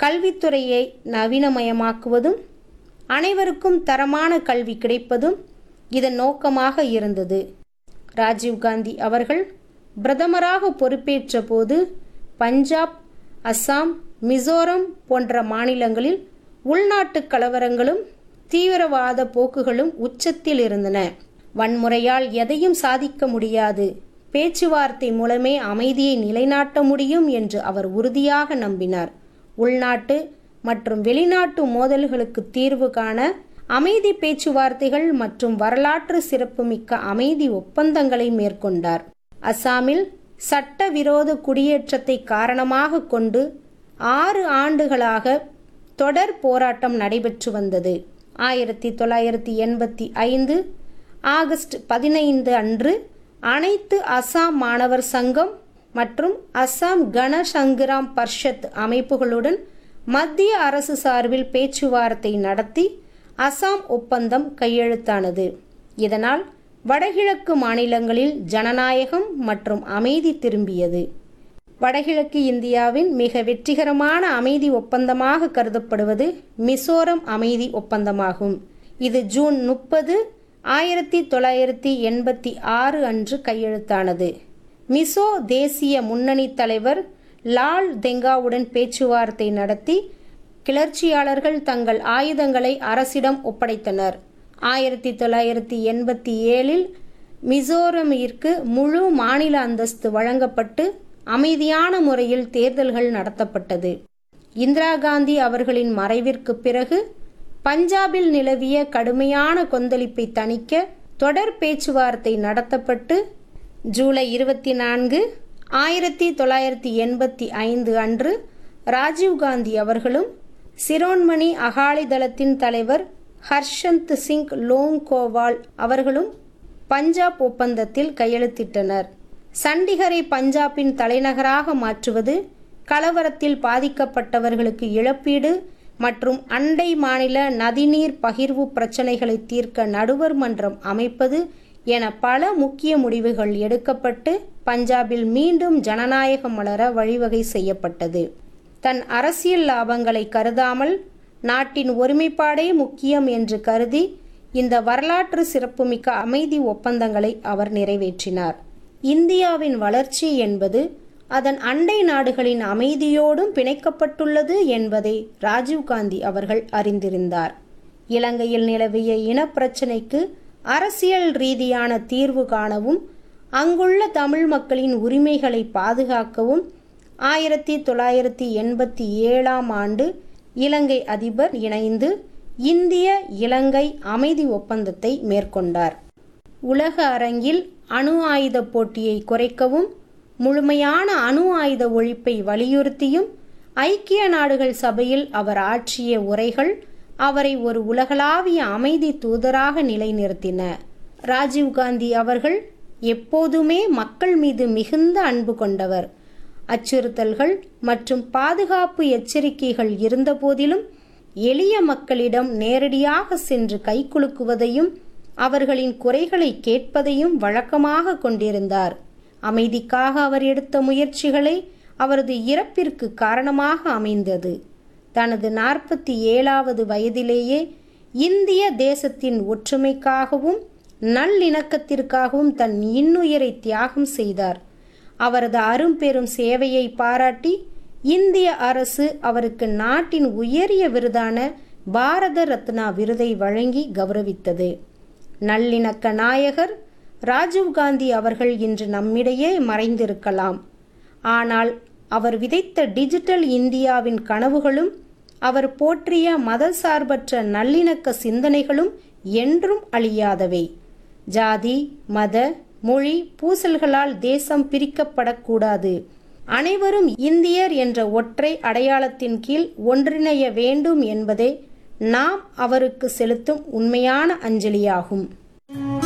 கல்வித்துறையை நவீனமயமாக்குவதும் அனைவருக்கும் தரமான கல்வி கிடைப்பதும் இதன் நோக்கமாக இருந்தது. ராஜீவ்காந்தி அவர்கள் பிரதமராக பொறுப்பேற்ற போது பஞ்சாப், அஸ்ஸாம், மிசோரம் போன்ற மாநிலங்களில் உள்நாட்டு கலவரங்களும் தீவிரவாத போக்குகளும் உச்சத்தில் இருந்தன. வன்முறையால் எதையும் சாதிக்க முடியாது, பேச்சுவார்த்தை மூலமே அமைதியை நிலைநாட்ட முடியும் என்று அவர் உறுதியாக நம்பினார். உள்நாட்டு மற்றும் வெளிநாட்டு மோதல்களுக்கு தீர்வு காண அமைதி பேச்சுவார்த்தைகள் மற்றும் வரலாற்று சிறப்புமிக்க அமைதி ஒப்பந்தங்களை மேற்கொண்டார். அஸ்ஸாமில் சட்டவிரோத குடியேற்றத்தை காரணமாக கொண்டு 6 ஆண்டுகளாக தொடர் போராட்டம் நடைபெற்று வந்தது. 1985 ஆகஸ்ட் 15 அன்று அனைத்து அஸ்ஸாம் மாணவர் சங்கம் மற்றும் அஸ்ஸாம் கண சங்கிராம் பர்ஷத் அமைப்புகளுடன் மத்திய அரசு சார்பில் பேச்சுவார்த்தை நடத்தி அஸ்ஸாம் ஒப்பந்தம் கையெழுத்தானது. இதனால் வடகிழக்கு மாநிலங்களில் ஜனநாயகம் மற்றும் அமைதி திரும்பியது. வடகிழக்கு இந்தியாவின் மிக வெற்றிகரமான அமைதி ஒப்பந்தமாக கருதப்படுவது மிசோரம் அமைதி ஒப்பந்தமாகும். இது ஜூன் 30, 1986 அன்று கையெழுத்தானது. மிசோ தேசிய முன்னணி தலைவர் லால் தெங்காவுடன் பேச்சுவார்த்தை நடத்தி கிளர்ச்சியாளர்கள் தங்கள் ஆயுதங்களை அரசிடம் ஒப்படைத்தனர். 1987 மிசோரமிற்கு முழு மாநில அந்தஸ்து வழங்கப்பட்டு அமைதியான முறையில் தேர்தல்கள் நடத்தப்பட்டது. இந்திரா காந்தி அவர்களின் மறைவிற்கு பிறகு பஞ்சாபில் நிலவிய கடுமையான கொந்தளிப்பை தணிக்க தொடர் பேச்சுவார்த்தை நடத்தப்பட்டு ஜூலை 24, 1985 அன்று ராஜீவ்காந்தி அவர்களும் சிரோன்மணி அகாலிதளத்தின் தலைவர் ஹர்ஷந்த் சிங் லோங்கோவால் அவர்களும் பஞ்சாப் ஒப்பந்தத்தில் கையெழுத்திட்டனர். சண்டிகரை பஞ்சாபின் தலைநகராக மாற்றுவது, கலவரத்தில் பாதிக்கப்பட்டவர்களுக்கு இழப்பீடு மற்றும் அண்டை மாநில நதிநீர் பகிர்வு பிரச்சினைகளை தீர்க்க நடுவர் மன்றம் அமைப்பது என பல முக்கிய முடிவுகள் எடுக்கப்பட்டு பஞ்சாபில் மீண்டும் ஜனநாயகம் மலர வழிவகை செய்யப்பட்டது. தன் அரசியல் லாபங்களை கருதாமல் நாட்டின் ஒருமைப்பாடே முக்கியம் என்று கருதி இந்த வரலாற்று சிறப்புமிக்க அமைதி ஒப்பந்தங்களை அவர் நிறைவேற்றினார். இந்தியாவின் வளர்ச்சி என்பது அதன் அண்டை நாடுகளின் அமைதியோடும் பிணைக்கப்பட்டுள்ளது என்பதை ராஜீவ்காந்தி அவர்கள் அறிந்திருந்தார். இலங்கையில் நிலவிய இனப்பிரச்சினைக்கு அரசியல் ரீதியான தீர்வு காணவும் அங்குள்ள தமிழ் மக்களின் உரிமைகளை பாதுகாக்கவும் 1987 ஆண்டு இலங்கை அதிபர் இணைந்து இந்திய இலங்கை அமைதி ஒப்பந்தத்தை மேற்கொண்டார். உலக அரங்கில் அணு ஆயுத போட்டியை குறைக்கவும் முழுமையான அணு ஆயுத ஒழிப்பை வலியுறுத்தியும் ஐக்கிய நாடுகள் சபையில் அவர் ஆற்றிய உரைகள் அவரை ஒரு உலகளாவிய அமைதி தூதராக நிலைநிறுத்தின. ராஜீவ்காந்தி அவர்கள் எப்போதுமே மக்கள் மீது மிகுந்த அன்பு கொண்டவர். அச்சுறுத்தல்கள் மற்றும் பாதுகாப்பு எச்சரிக்கைகள் இருந்தபோதிலும் எளிய மக்களிடம் நேரடியாக சென்று கைகுலுக்குவதையும் அவர்களின் குறைகளை கேட்பதையும் வழக்கமாக கொண்டிருந்தார். அமைதிக்காக அவர் எடுத்த முயற்சிகளை அவரது இறப்பிற்கு காரணமாக அமைந்தது. தனது 47வது வயதிலேயே இந்திய தேசத்தின் ஒற்றுமைக்காகவும் நல்லிணக்கத்திற்காகவும் தன் இன்னுயிரை தியாகம் செய்தார். அவரது அரும்பெரும் சேவையை பாராட்டி இந்திய அரசு அவருக்கு நாட்டின் உயரிய விருதான பாரத ரத்னா விருதை வழங்கி கௌரவித்தது. நல்லிணக்க நாயகர் ராஜீவ்காந்தி அவர்கள் இன்று நம்மிடையே மறைந்திருக்கலாம். ஆனால் அவர் விதைத்த டிஜிட்டல் இந்தியாவின் கனவுகளும் அவர் போற்றிய மதசார்பற்ற நல்லிணக்க சிந்தனைகளும் என்றும் அழியாதவை. ஜாதி, மத, மொழி பூசல்களால் தேசம் பிரிக்கப்படக்கூடாது. அனைவரும் இந்தியர் என்ற ஒற்றை அடையாளத்தின் கீழ் ஒன்றிணைய வேண்டும் என்பதே நாம் அவருக்கு செலுத்தும் உண்மையான அஞ்சலியாகும்.